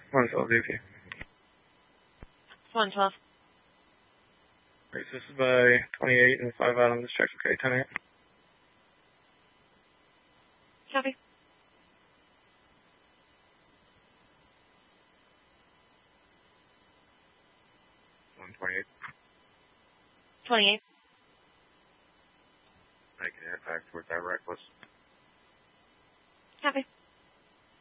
112 DP. 112. Right, so this is by 28 and 5 out on this check. Okay, 10-8. Copy. 128. 28. Making it back towards that reckless. Copy.